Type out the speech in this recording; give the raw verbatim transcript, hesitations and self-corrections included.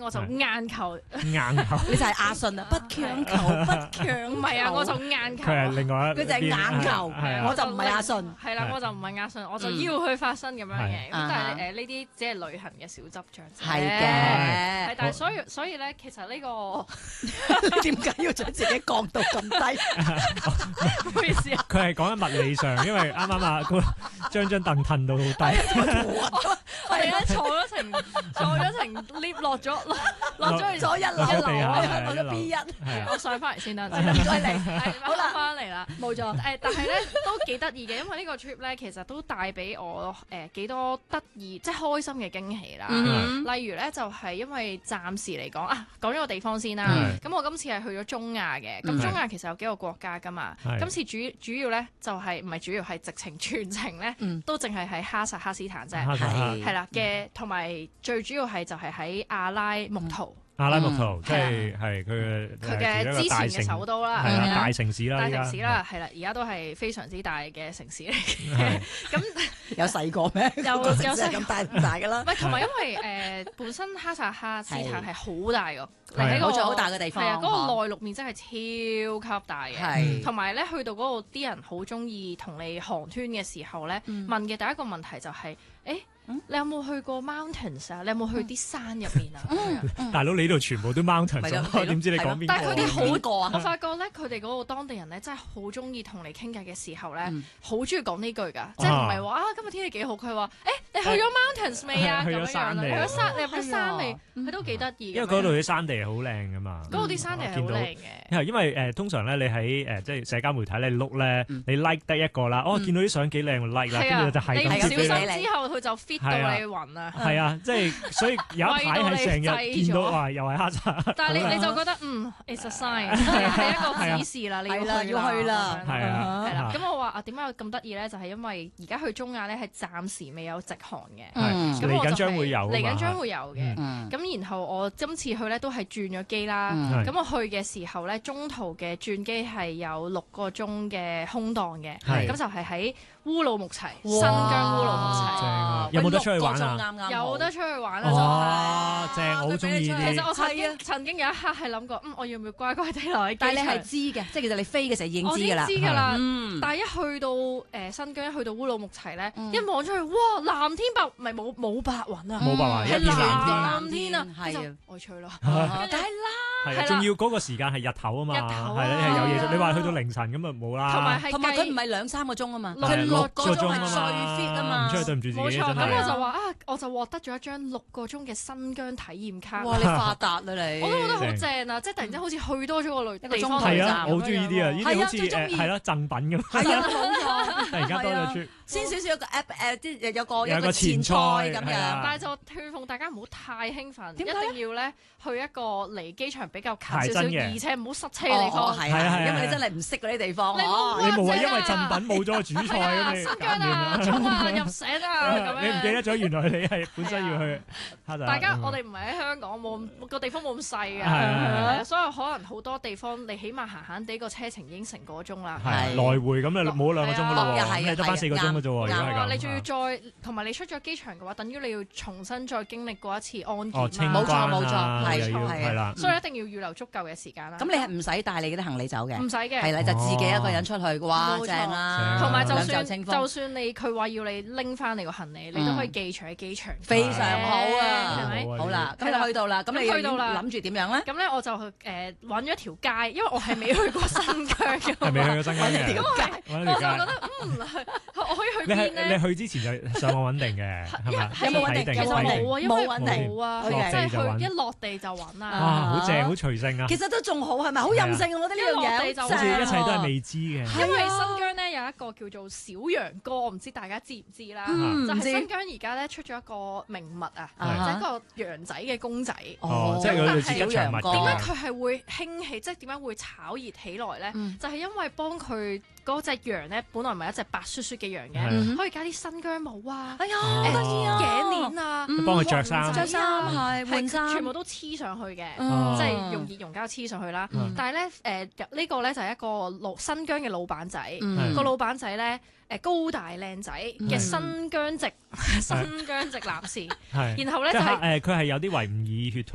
我就硬求硬求， 你就係阿信啊，不強求不強， 唔係啊，我就硬求。 佢係另外一， 佢就係硬求，我就唔係阿信。 係啦，我就唔係阿信，我就要佢發生咁樣嘅。咁但係誒呢啲只係旅行嘅小執著啫。 係嘅， 係但係所以所以咧，其實呢個你點解要將自己降到咁低？ 唔好意思啊。 佢係講緊物理上，因為啱啱啊個將張凳褪到好低。 我哋咧坐咗成坐咗成 lift 落咗落落咗去咗一樓， 一樓啊，我咗 B 一。 我上翻嚟先啦， 唔該你。 好啦，翻嚟啦， 冇錯。 誒，但係咧都幾得意嘅，因為呢個 trip 咧其實都帶俾我誒幾多得意即係開心嘅驚喜啦。例如咧就係因為暫時嚟講啊，講咗個地方先啦。咁我今次係去咗中亞嘅，咁中亞其實有幾個國家㗎嘛。今次主主要咧就係唔係主要係直情全程咧都淨係喺哈薩克斯坦啫，係啦嘅，同埋最主要係就係喺阿拉木圖。 阿拉木圖即係係佢嘅佢嘅之前嘅首都啦， 係啦，大城市啦， 大城市啦，係啦，而家都係非常之大嘅城市嚟嘅。咁有細個咩？ 有有細咁大咁大㗎啦。 唔係，同埋因為誒本身哈薩克斯坦係好大個， 嚟喺個好大嘅地方， 係啊，嗰個內陸面積係超級大嘅。同埋咧，去到嗰度啲人好中意同你寒暄嘅時候咧，問嘅第一個問題就係誒。你有冇去過 mountains 啊？你有冇去啲山入面啊？ 大佬，你呢度全部都 mountains，點知你講邊個？ 但係佢哋好過啊！我發覺咧，佢哋嗰個當地人咧，真係好中意同你傾偈嘅時候咧，好中意講呢句㗎，即係唔係話啊今日天氣幾好？佢話誒你去咗 mountains 未啊？咁樣樣去咗山，你入咗山未？佢都幾得意。 因為嗰度啲山地係好靚㗎嘛。 嗰度啲山地係好靚嘅。 因為誒通常咧，你喺誒即係社交媒體你碌咧，你 like 得一個啦，哦見到啲相幾靚，like 啦，跟住就係咁貼俾你。 你小心之後，佢就 fit 到你暈啊！ 係啊，即係所以有一排係成日見到話又係哈薩。 但係你你就覺得嗯 it's a sign 係一個指示啦，你要去要去啦， 係啊， 係啦。咁我話啊點解咁得意咧？就係因為而家去中亞咧係暫時未有直航嘅， 咁嚟緊將會有， 嚟緊將會有嘅。咁然後我今次去咧都係轉咗機啦。咁我去嘅時候咧，中途嘅轉機係有六個鐘嘅空檔嘅，咁就係喺烏魯木齊，新疆烏魯木齊。 有冇得出去玩啊？ 有得出去玩啊！ 哇，正，我好中意呢啲。 其實我曾經曾經有一刻係諗過，嗯，我要唔要乖乖地留喺機場？ 但係你係知嘅，即係其實你飛嘅時候已經知㗎啦。 我已經知㗎啦。但係一去到誒新疆，一去到烏魯木齊咧，一望出去，哇，藍天白，唔係冇冇白雲啊， 冇白雲， 係藍天啊， 係啊， 我吹咯， 梗係啦， 係啊，仲要嗰個時間係日頭啊嘛， 日頭係係有嘢。你話去到凌晨咁啊冇啦。 同埋係同埋佢唔係兩三個鐘啊嘛， 六六個鐘係最 fit 啊嘛。 唔出去對唔住自己。 冇錯，咁我就話啊，我就獲得咗一張六個鐘嘅新疆體驗卡。 哇！你發達啦你， 我都覺得好正啊！即係突然之間好似去多咗個旅地方。 係啊，我好中意呢啲啊，呢啲好似誒係咯贈品咁。 係啊，冇錯。 突然間多咗出。 先少少有個 app 誒，即係有個有個前菜咁樣。 但係就勸奉大家唔好太興奮，一定要咧去一個離機場比較近少少，而且唔好塞車嘅地方。 係啊，因為你真係唔識嗰啲地方。 你冇話因為贈品冇咗個主菜咁你。 新疆啊，衝啊，入城啊，咁樣。 你唔記得咗原來你係本身要去哈薩。 大家我哋唔係喺香港，冇個地方冇咁細嘅，所以可能好多地方你起碼閒閒地個車程已經成個鐘啦。 係來回咁啊，冇兩個鐘咯喎，咁你得翻四個鐘嘅啫喎。如果係咁， 你仲要再同埋你出咗機場嘅話，等於你要重新再經歷過一次安檢。 哦，清冇錯冇錯， 係係啦。 所以一定要預留足夠嘅時間啦。 咁你係唔使帶你啲行李走嘅？ 唔使嘅， 係啦，就自己一個人出去，哇，正啦！ 同埋就算就算你佢話要你拎翻你個行李，你都可以寄存喺機場。 非常好啊， 係咪？ 好啦，咁你去到啦，咁你去到啦， 諗住點樣咧？ 咁咧我就誒揾咗條街，因為我係未去過新疆嘅。 係未去過新疆嘅。 咁我我就覺得嗯，我可以去邊咧？ 你去之前就上網揾定嘅，係嘛？ 有冇揾定？ 其實冇啊，因為冇揾定冇啊，即係去一落地就揾啊。 哇，好正，好隨性啊！ 其實都仲好，係咪？好任性，我覺得呢樣嘢好似一切都係未知嘅。 因為新疆咧有一個叫做小羊歌，我唔知大家知唔知啦？就係新疆而家咧出咗一個名物啊，就係一個羊仔嘅公仔。 哦，即係佢類似吉祥物。 點解佢係會興起？即係點解會炒熱起來咧？就係因為幫佢嗰隻羊咧，本來唔係一隻白雪雪嘅羊嘅，可以加啲新疆帽啊， 哎呀，得意啊， 頸鏈啊， 幫佢着衫， 着衫係換衫， 全部都黐上去嘅，即係用熱熔膠黐上去啦。但係咧，誒呢個咧就係一個老新疆嘅老闆仔，個老闆仔咧誒高大靚仔嘅新疆籍新疆籍男士，然後咧就係誒佢係有啲維吾爾血統。